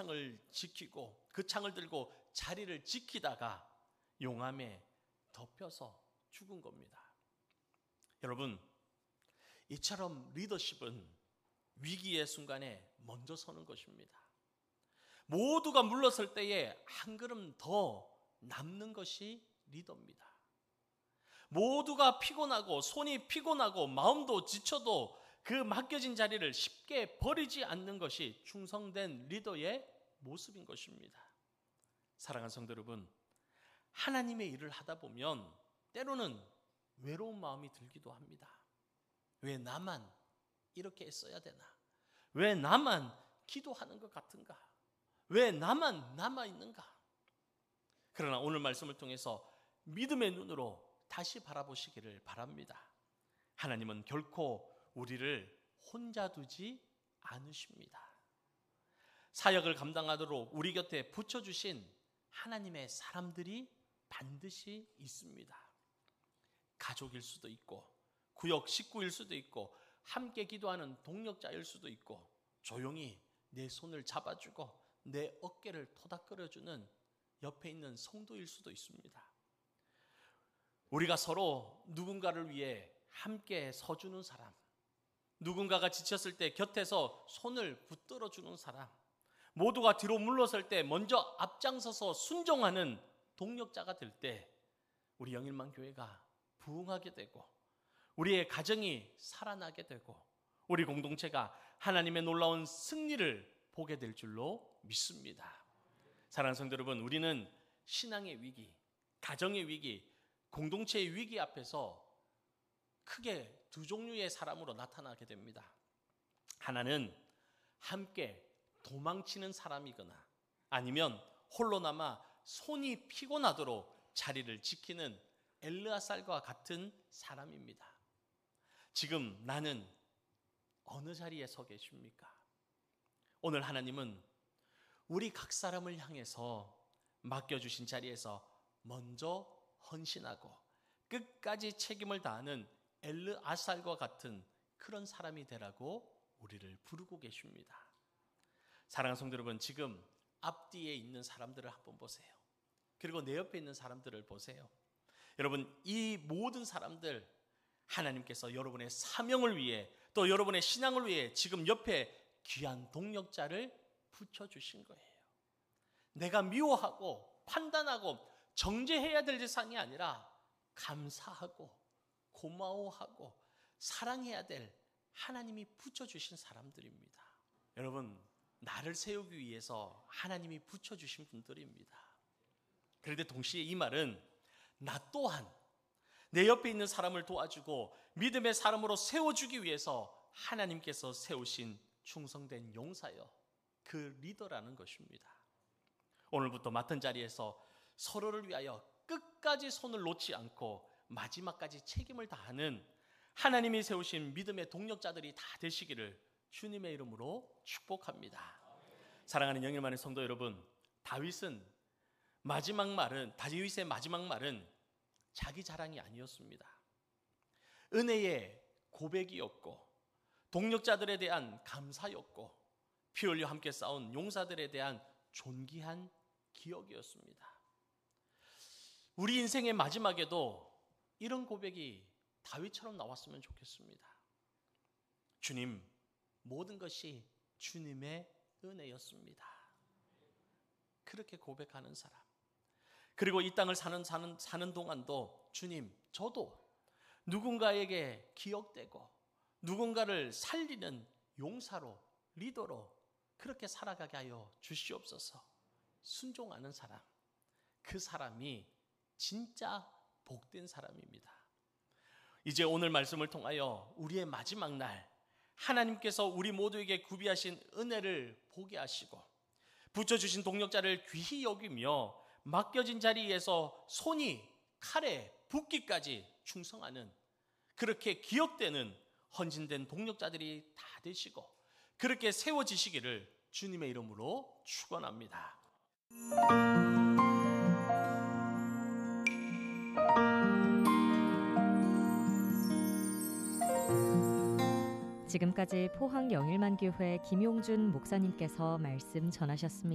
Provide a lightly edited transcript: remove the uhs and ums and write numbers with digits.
창을 지키고 그 창을 들고 자리를 지키다가 용암에 덮여서 죽은 겁니다. 여러분, 이처럼 리더십은 위기의 순간에 먼저 서는 것입니다. 모두가 물러설 때에 한 걸음 더 남는 것이 리더입니다. 모두가 피곤하고 손이 피곤하고 마음도 지쳐도 그 맡겨진 자리를 쉽게 버리지 않는 것이 충성된 리더의 모습인 것입니다. 사랑하는 성도 여러분, 하나님의 일을 하다 보면 때로는 외로운 마음이 들기도 합니다. 왜 나만 이렇게 애써야 되나? 왜 나만 기도하는 것 같은가? 왜 나만 남아있는가? 그러나 오늘 말씀을 통해서 믿음의 눈으로 다시 바라보시기를 바랍니다. 하나님은 결코 우리를 혼자 두지 않으십니다. 사역을 감당하도록 우리 곁에 붙여주신 하나님의 사람들이 반드시 있습니다. 가족일 수도 있고 구역 식구일 수도 있고 함께 기도하는 동력자일 수도 있고 조용히 내 손을 잡아주고 내 어깨를 토닥거려주는 옆에 있는 성도일 수도 있습니다. 우리가 서로 누군가를 위해 함께 서주는 사람, 누군가가 지쳤을 때 곁에서 손을 붙들어주는 사람, 모두가 뒤로 물러설 때 먼저 앞장서서 순종하는 동력자가 될 때 우리 영일만 교회가 부흥하게 되고 우리의 가정이 살아나게 되고 우리 공동체가 하나님의 놀라운 승리를 보게 될 줄로 믿습니다. 사랑하는 성도 여러분, 우리는 신앙의 위기, 가정의 위기, 공동체의 위기 앞에서 크게 두 종류의 사람으로 나타나게 됩니다. 하나는 함께 도망치는 사람이거나 아니면 홀로 남아 손이 피곤하도록 자리를 지키는 엘르아살과 같은 사람입니다. 지금 나는 어느 자리에 서 계십니까? 오늘 하나님은 우리 각 사람을 향해서 맡겨주신 자리에서 먼저 헌신하고 끝까지 책임을 다하는 엘르아살과 같은 그런 사람이 되라고 우리를 부르고 계십니다. 사랑하는 성도 여러분, 지금 앞뒤에 있는 사람들을 한번 보세요. 그리고 내 옆에 있는 사람들을 보세요. 여러분, 이 모든 사람들 하나님께서 여러분의 사명을 위해 또 여러분의 신앙을 위해 지금 옆에 귀한 동력자를 붙여주신 거예요. 내가 미워하고 판단하고 정죄해야 될 대상이 아니라 감사하고 고마워하고 사랑해야 될 하나님이 붙여주신 사람들입니다. 여러분, 나를 세우기 위해서 하나님이 붙여주신 분들입니다. 그런데 동시에 이 말은 나 또한 내 옆에 있는 사람을 도와주고 믿음의 사람으로 세워주기 위해서 하나님께서 세우신 충성된 용사여, 그 리더라는 것입니다. 오늘부터 맡은 자리에서 서로를 위하여 끝까지 손을 놓지 않고 마지막까지 책임을 다하는 하나님이 세우신 믿음의 동력자들이 다 되시기를 주님의 이름으로 축복합니다. 사랑하는 영일만의 성도 여러분, 다윗의 마지막 말은 자기 자랑이 아니었습니다. 은혜의 고백이었고 동력자들에 대한 감사였고 피 흘려 함께 싸운 용사들에 대한 존귀한 기억이었습니다. 우리 인생의 마지막에도 이런 고백이 다윗처럼 나왔으면 좋겠습니다. 주님, 모든 것이 주님의 은혜였습니다. 그렇게 고백하는 사람. 그리고 이 땅을 사는 동안도 주님, 저도 누군가에게 기억되고 누군가를 살리는 용사로, 리더로 그렇게 살아가게 하여 주시옵소서. 순종하는 사람, 그 사람이 진짜 복된 사람입니다. 이제 오늘 말씀을 통하여 우리의 마지막 날 하나님께서 우리 모두에게 구비하신 은혜를 보게 하시고 붙여주신 동력자를 귀히 여기며 맡겨진 자리에서 손이 칼에 붓기까지 충성하는, 그렇게 기억되는 헌신된 동력자들이 다 되시고 그렇게 세워지시기를 주님의 이름으로 축원합니다. 지금까지 포항 영일만교회 김용준 목사님께서 말씀 전하셨습니다.